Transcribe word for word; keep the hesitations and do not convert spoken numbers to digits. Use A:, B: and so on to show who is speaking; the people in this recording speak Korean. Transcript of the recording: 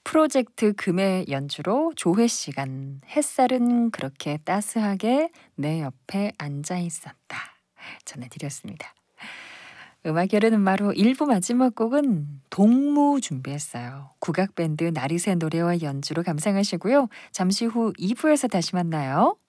A: 프로젝트 금의 연주로 조회 시간. 햇살은 그렇게 따스하게 내 옆에 앉아 있었다. 전해드렸습니다. 음악 여르는 마루 일 부 마지막 곡은 동무 준비했어요. 국악밴드 나리새 노래와 연주로 감상하시고요. 잠시 후 이 부에서 다시 만나요.